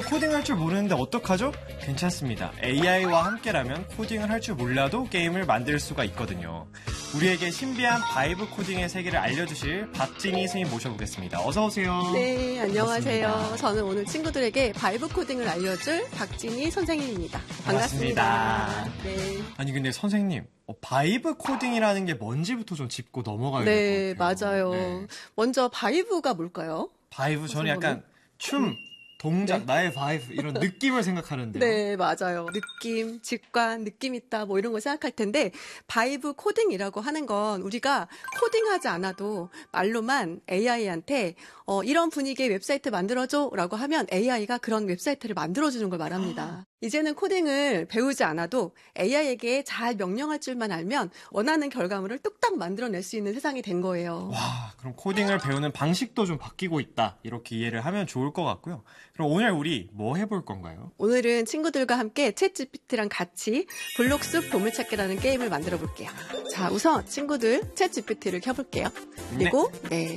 코딩 할 줄 모르는데 어떡하죠? 괜찮습니다. AI와 함께라면 코딩을 할 줄 몰라도 게임을 만들 수가 있거든요. 우리에게 신비한 바이브 코딩의 세계를 알려주실 박진희 선생님 모셔보겠습니다. 어서 오세요. 네, 안녕하세요. 반갑습니다. 저는 오늘 친구들에게 바이브 코딩을 알려줄 박진희 선생님입니다. 반갑습니다. 네. 아니 근데 선생님, 바이브 코딩이라는 게 뭔지부터 좀 짚고 넘어가야 될 네, 것 같아요. 맞아요. 네. 먼저 바이브가 뭘까요? 바이브 저는 약간 춤, 동작, 네. 나의 바이브 이런 느낌을 생각하는데요. 네, 맞아요. 느낌, 직관, 느낌 있다 뭐 이런 거 생각할 텐데 바이브 코딩이라고 하는 건 우리가 코딩하지 않아도 말로만 AI한테 이런 분위기의 웹사이트 만들어줘 라고 하면 AI가 그런 웹사이트를 만들어주는 걸 말합니다. 이제는 코딩을 배우지 않아도 AI에게 잘 명령할 줄만 알면 원하는 결과물을 뚝딱 만들어낼 수 있는 세상이 된 거예요. 와, 그럼 코딩을 배우는 방식도 좀 바뀌고 있다. 이렇게 이해를 하면 좋을 것 같고요. 그럼 오늘 우리 뭐 해볼 건가요? 오늘은 친구들과 함께 챗GPT랑 같이 블록숲 보물찾기라는 게임을 만들어 볼게요. 자, 우선 친구들 챗GPT를 켜볼게요. 그리고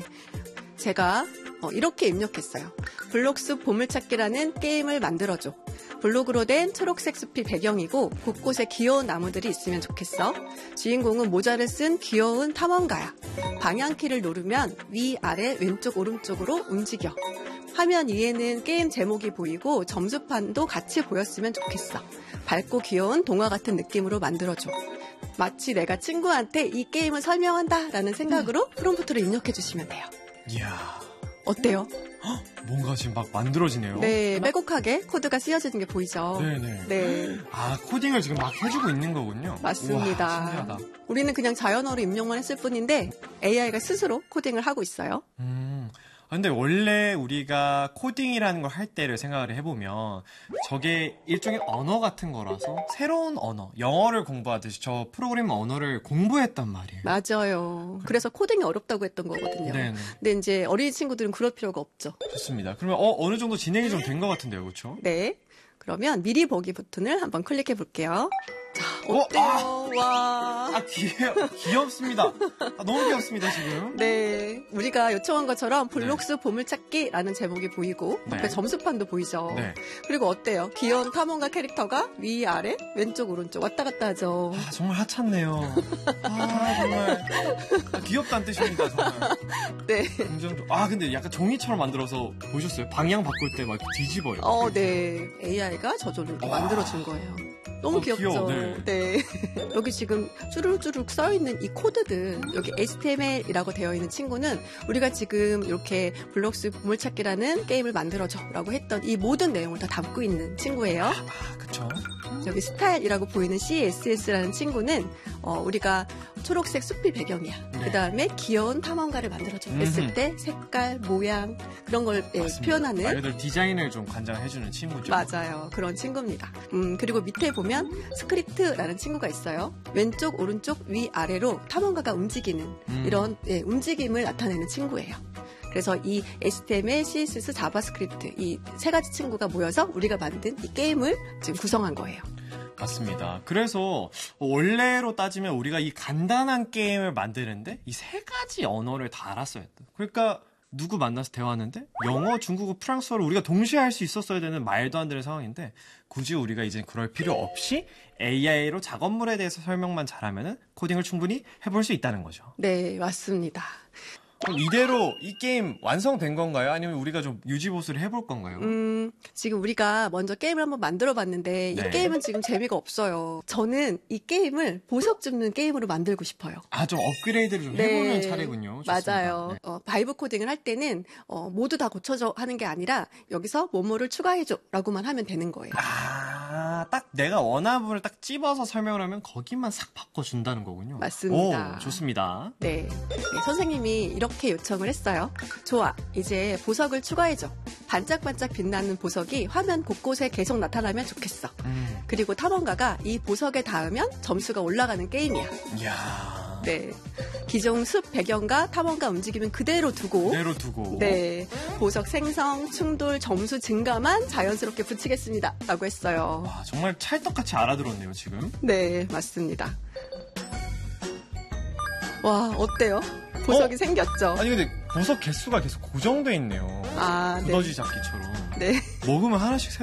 제가 이렇게 입력했어요. 블록숲 보물찾기라는 게임을 만들어줘. 블록으로 된 초록색 숲이 배경이고 곳곳에 귀여운 나무들이 있으면 좋겠어. 주인공은 모자를 쓴 귀여운 탐험가야. 방향키를 누르면 위, 아래, 왼쪽, 오른쪽으로 움직여. 화면 위에는 게임 제목이 보이고 점수판도 같이 보였으면 좋겠어. 밝고 귀여운 동화 같은 느낌으로 만들어줘. 마치 내가 친구한테 이 게임을 설명한다라는 생각으로 프롬프트를 입력해 주시면 돼요. 이야, 어때요? 뭔가 지금 막 만들어지네요. 네, 빼곡하게 코드가 쓰여지는 게 보이죠? 네네. 네, 아, 코딩을 지금 막 해주고 있는 거군요. 맞습니다. 우와, 신기하다. 우리는 그냥 자연어로 입력만 했을 뿐인데 AI가 스스로 코딩을 하고 있어요. 근데 원래 우리가 코딩이라는 걸 할 때를 생각을 해보면 저게 일종의 언어 같은 거라서 새로운 언어, 영어를 공부하듯이 저 프로그래밍 언어를 공부했단 말이에요. 맞아요. 그래서 코딩이 어렵다고 했던 거거든요. 네네. 근데 이제 어린이 친구들은 그럴 필요가 없죠. 좋습니다. 그러면 어느 정도 진행이 좀 된 것 같은데요, 그렇죠? 네. 그러면 미리 보기 버튼을 한번 클릭해 볼게요. 자, 어때요? 와. 귀엽습니다. 너무 귀엽습니다, 지금. 네. 우리가 요청한 것처럼 블록숲 보물찾기라는 제목이 보이고 네. 앞에 점수판도 보이죠. 네. 그리고 어때요? 귀여운 탐험가 캐릭터가 위, 아래, 왼쪽, 오른쪽 왔다 갔다 하죠. 아, 정말 하찮네요. 아, 정말. 귀엽다는 뜻입니다, 정말. 네. 근데 약간 종이처럼 만들어서 보셨어요? 방향 바꿀 때 막 뒤집어요. 네. AI가 저절로 이렇게 만들어준 거예요. 너무 귀엽죠? 귀여워, 네. 여기 지금 쭈루쭈룩 써있는 이 코드들, 여기 HTML이라고 되어 있는 친구는 우리가 지금 이렇게 블록숲 보물찾기라는 게임을 만들어줘 라고 했던 이 모든 내용을 다 담고 있는 친구예요. 아, 그쵸. 여기 스타일이라고 보이는 CSS라는 친구는 우리가 초록색 숲이 배경이야. 네. 그 다음에 귀여운 탐험가를 만들어줘 했을 때 색깔, 모양 그런 걸 표현하는 말 그대로 디자인을 좀 관장해주는 친구죠. 맞아요. 그런 친구입니다. 그리고 밑에 보면 스크립트라는 친구가 있어요. 왼쪽, 오른쪽, 위, 아래로 탐험가가 움직이는 이런 움직임을 나타내는 친구예요. 그래서 이 HTML, CSS, 자바스크립트 이 세 가지 친구가 모여서 우리가 만든 이 게임을 지금 구성한 거예요. 맞습니다. 그래서 원래로 따지면 우리가 이 간단한 게임을 만드는데 이 세 가지 언어를 다 알았어야 했다. 그러니까 누구 만나서 대화하는데 영어, 중국어, 프랑스어를 우리가 동시에 할 수 있었어야 되는 말도 안 되는 상황인데 굳이 우리가 이제 그럴 필요 없이 AI로 작업물에 대해서 설명만 잘하면은 코딩을 충분히 해볼 수 있다는 거죠. 네, 맞습니다. 그럼 이대로 이 게임 완성된 건가요? 아니면 우리가 좀 유지보수를 해볼 건가요? 지금 우리가 먼저 게임을 한번 만들어 봤는데 이 네. 게임은 지금 재미가 없어요. 저는 이 게임을 보석 줍는 게임으로 만들고 싶어요. 아, 좀 업그레이드를 좀 해보는 차례군요. 좋습니다. 맞아요. 네. 바이브 코딩을 할 때는 모두 다 고쳐줘 하는 게 아니라 여기서 뭐뭐를 추가해줘 라고만 하면 되는 거예요. 아, 딱 내가 원하는 부분을 딱 찝어서 설명을 하면 거기만 싹 바꿔준다는 거군요. 맞습니다. 오, 좋습니다. 네, 선생님이 이렇게 요청을 했어요. 좋아, 이제 보석을 추가해줘. 반짝반짝 빛나는 보석이 화면 곳곳에 계속 나타나면 좋겠어. 그리고 탐험가가 이 보석에 닿으면 점수가 올라가는 게임이야. 이야. 네, 기존 숲 배경과 탐험가 움직임은 그대로 두고 네, 보석 생성, 충돌, 점수 증가만 자연스럽게 붙이겠습니다 라고 했어요. 와, 정말 찰떡같이 알아들었네요, 지금. 네, 맞습니다. 와, 어때요? 보석이 생겼죠? 아니, 근데 보석 개수가 계속 고정돼 있네요. 아, 네. 두더지 잡기처럼. 네. 먹으면 하나씩